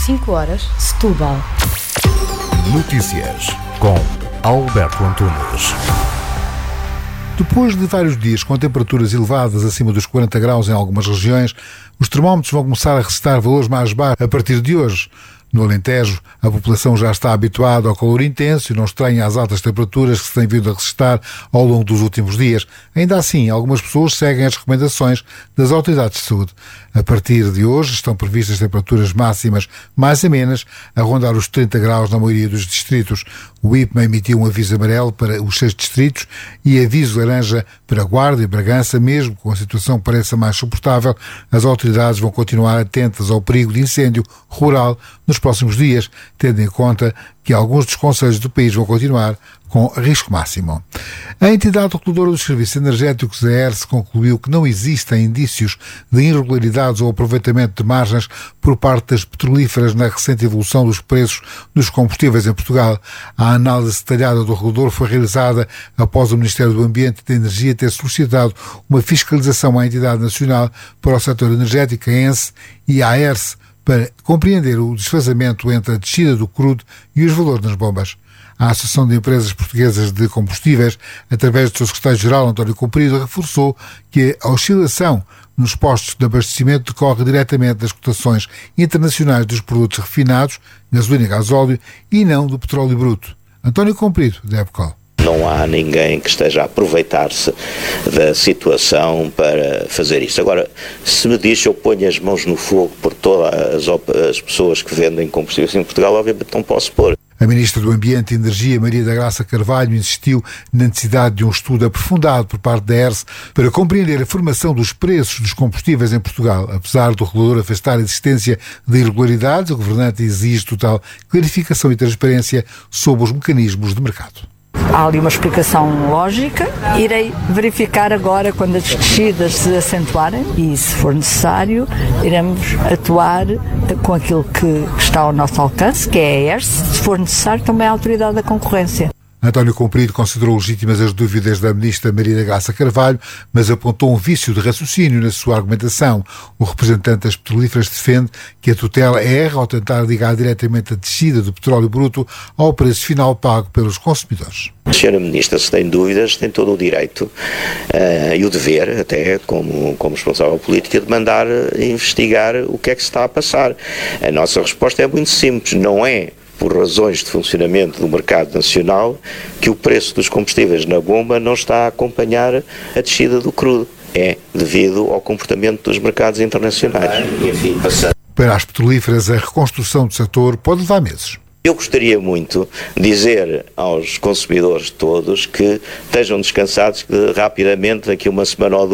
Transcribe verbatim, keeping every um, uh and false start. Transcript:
cinco horas, Setúbal. Notícias com Alberto Antunes. Depois de vários dias com temperaturas elevadas acima dos quarenta graus em algumas regiões, os termómetros vão começar a registrar valores mais baixos a partir de hoje. No Alentejo, a população já está habituada ao calor intenso e não estranha as altas temperaturas que se têm vindo a registrar ao longo dos últimos dias. Ainda assim, algumas pessoas seguem as recomendações das autoridades de saúde. A partir de hoje estão previstas temperaturas máximas mais amenas, a rondar os trinta graus na maioria dos distritos. O I P M A emitiu um aviso amarelo para os seis distritos e aviso laranja para Guarda e Bragança. Mesmo com a situação pareça mais suportável, as autoridades vão continuar atentas ao perigo de incêndio rural nos próximos dias, tendo em conta que alguns dos concelhos do país vão continuar com risco máximo. A entidade reguladora dos serviços energéticos, a E R S, concluiu que não existem indícios de irregularidades ou aproveitamento de margens por parte das petrolíferas na recente evolução dos preços dos combustíveis em Portugal. A análise detalhada do regulador foi realizada após o Ministério do Ambiente e da Energia ter solicitado uma fiscalização à entidade nacional para o setor energético, a ENSE, e à E R S, para compreender o desfazamento entre a descida do crudo e os valores nas bombas. A Associação de Empresas Portuguesas de Combustíveis, através do seu secretário-geral, António Comprido, reforçou que a oscilação nos postos de abastecimento decorre diretamente das cotações internacionais dos produtos refinados, gasolina e gasóleo, e não do petróleo bruto. António Comprido, da EPCOL. Não há ninguém que esteja a aproveitar-se da situação para fazer isso. Agora, se me diz, eu ponho as mãos no fogo por todas as, as pessoas que vendem combustíveis em Portugal, obviamente não posso pôr. A Ministra do Ambiente e Energia, Maria da Graça Carvalho, insistiu na necessidade de um estudo aprofundado por parte da E R S para compreender a formação dos preços dos combustíveis em Portugal. Apesar do regulador afastar a existência de irregularidades, o governante exige total clarificação e transparência sobre os mecanismos de mercado. Há ali uma explicação lógica. Irei verificar agora quando as descidas se acentuarem e, se for necessário, iremos atuar com aquilo que está ao nosso alcance, que é a E R S, se for necessário também a Autoridade da Concorrência. António Comprido considerou legítimas as dúvidas da Ministra Maria da Graça Carvalho, mas apontou um vício de raciocínio na sua argumentação. O representante das petrolíferas defende que a tutela erra ao tentar ligar diretamente a descida do petróleo bruto ao preço final pago pelos consumidores. A senhora Ministra, se tem dúvidas, tem todo o direito uh, e o dever, até como, como responsável política, de mandar investigar o que é que se está a passar. A nossa resposta é muito simples, não é por razões de funcionamento do mercado nacional que o preço dos combustíveis na bomba não está a acompanhar a descida do crudo. É devido ao comportamento dos mercados internacionais. Enfim, passando. Para as petrolíferas, a reconstrução do setor pode levar meses. Eu gostaria muito de dizer aos consumidores todos que estejam descansados, que rapidamente, daqui a uma semana ou duas,